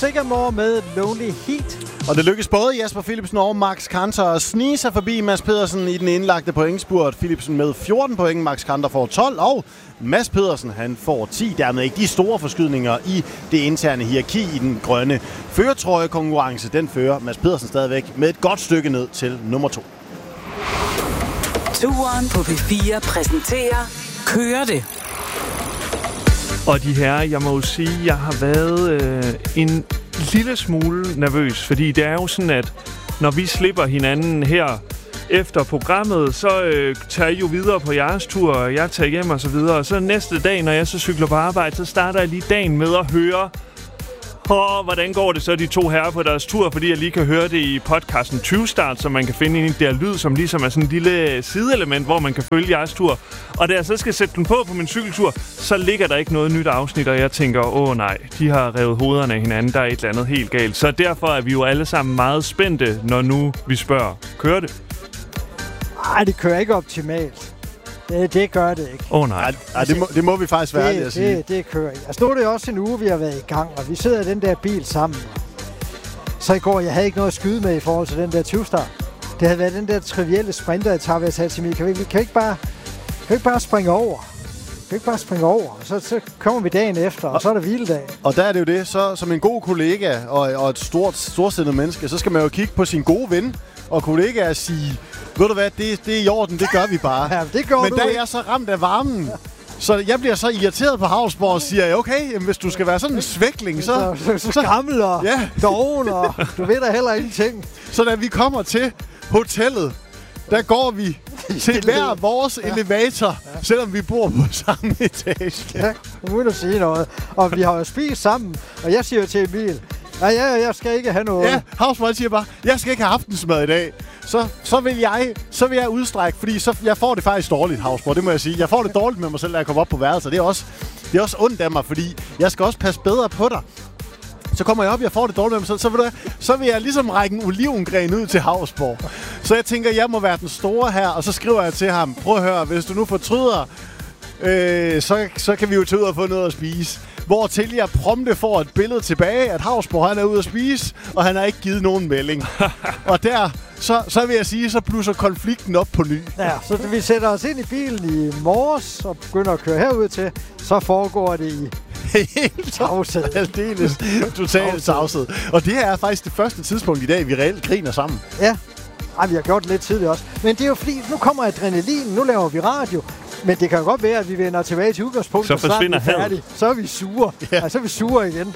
Sycamore med Lonely Heat. Og det lykkedes både Jasper Philipsen og Max Kanter at snige sig forbi Mads Pedersen i den indlagte pointspurt. Philipsen med 14 point, Max Kanter får 12, og Mads Pedersen han får 10. Dermed ikke de store forskydninger i det interne hierarki i den grønne førertrøjekonkurrence. Den fører Mads Pedersen stadigvæk med et godt stykke ned til nummer 2. Turen på P4 præsenterer Kører det. Og de her, jeg må jo sige, jeg har været en lille smule nervøs, fordi det er jo sådan, at når vi slipper hinanden her efter programmet, så tager I jo videre på jeres tur, og jeg tager hjem og så videre. Og så næste dag, når jeg så cykler på arbejde, så starter jeg lige dagen med at høre, hvordan går det så de to herrer på deres tur, fordi jeg lige kan høre det i podcasten 20 Start, som man kan finde ind i der lyd, som ligesom er sådan en lille sideelement, hvor man kan følge jeres tur. Og da jeg så skal sætte den på min cykeltur, så ligger der ikke noget nyt afsnit, og jeg tænker, nej, de har revet hovederne af hinanden, der er et eller andet helt galt. Så derfor er vi jo alle sammen meget spændte, når nu vi spørger, kører det? Nej, det kører ikke optimalt. Det gør det ikke. Nej. Det må vi faktisk være ærlige at sige. Det kører ikke. Altså, nu er det også en uge, vi har været i gang, og vi sidder i den der bil sammen. Så i går, jeg havde ikke noget at skyde med i forhold til den der 20-start. Det havde været den der trivielle sprinter-etape, jeg sagde til mig, kan vi ikke bare springe over? Kan vi ikke bare springe over? Så kommer vi dagen efter, og så er det hviledag. Og der er det jo det, så som en god kollega og et storsindet menneske, så skal man jo kigge på sin gode ven og kollega og sige, ved du hvad, det er i orden, det gør vi bare. Ja, det gør men du der ikke. er jeg så ramt af varmen. Så jeg bliver så irriteret på Havsborg og siger, okay, hvis du skal være sådan en svækling, så skammel og doven, og du ved da heller ingenting. Så da vi kommer til hotellet, der går vi til hver vores elevator, selvom vi bor på samme etage. Ja, uden at sige noget. Og vi har jo spist sammen, og jeg siger til Emil, jeg skal ikke have noget. Ja, Havsborg siger bare, jeg skal ikke have aftensmad i dag. Så vil jeg udstrække, fordi jeg får det faktisk dårligt, Havsborg, det må jeg sige. Jeg får det dårligt med mig selv, da jeg kommer op på værelset. Det er også ondt af mig, fordi jeg skal også passe bedre på dig. Så kommer jeg op, jeg får det dårligt med mig selv, så vil jeg ligesom række en olivengren ud til Havsborg. Så jeg tænker, jeg må være den store her, og så skriver jeg til ham, prøv at høre, hvis du nu fortryder, så kan vi jo tage ud og få noget at spise. Hvortil jeg prompte får et billede tilbage, at Havsborg han er ude at spise, og han har ikke givet nogen melding. Og der, så vil jeg sige, så blusser konflikten op på ny. Ja, så vi sætter os ind i bilen i morges og begynder at køre herud til, så foregår det i helt tavshed. Aldeles totalt tavshed. Og det her er faktisk det første tidspunkt i dag, vi reelt griner sammen. Ja, vi har gjort det lidt tidligt også. Men det er jo fordi, nu kommer adrenalin, nu laver vi radio. Men det kan jo godt være, at vi vender tilbage til udgangspunktet. Så forsvinder havet. Så er vi sure. Ja. Så er vi sure igen.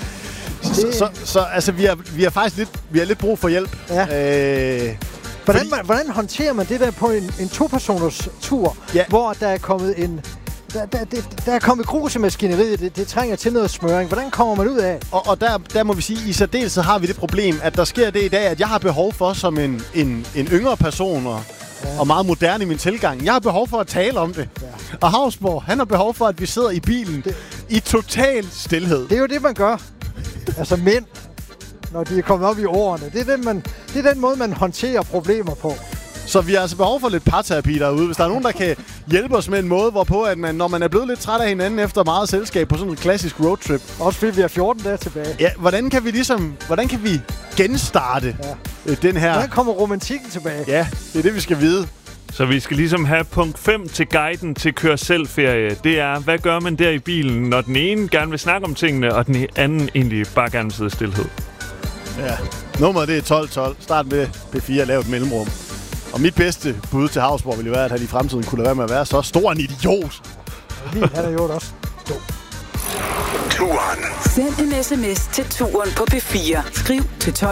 Så altså, vi har faktisk lidt brug for hjælp. Ja. Hvordan håndterer man det der på en to-personers tur, hvor der er kommet der er kommet grus i maskineriet, det trænger til noget smøring. Hvordan kommer man ud af? Og der må vi sige, i særdeleshed har vi det problem, at der sker det i dag, at jeg har behov for som en yngre person og meget moderne i min tilgang. Jeg har behov for at tale om det. Ja. Og Havsborg, han har behov for, at vi sidder i bilen i total stilhed. Det er jo det, man gør. Altså mænd, når de er kommet op i årene. Det er den måde, man håndterer problemer på. Så vi har altså behov for lidt parterapi derude. Hvis der er nogen, der kan hjælpe os med en måde, hvorpå at man, når man er blevet lidt træt af hinanden efter meget selskab på sådan en klassisk roadtrip. Også fordi vi har 14 dage tilbage. Ja, hvordan kan vi genstarte den her... Hvordan kommer romantikken tilbage? Ja, det er det, vi skal vide. Så vi skal ligesom have punkt 5 til guiden til kør selv-ferie. Det er, hvad gør man der i bilen, når den ene gerne vil snakke om tingene, og den anden egentlig bare gerne vil sidde i stilhed? Ja, nummeret det er 1212. Start med P4 og lav et mellemrum. Og mit bedste bud til Havsborg ville være, at han i fremtiden kunne lade være med at være så stor en idiot. Han er jo også dum. Turen. Send en sms til Turen på P4. Skriv til 12.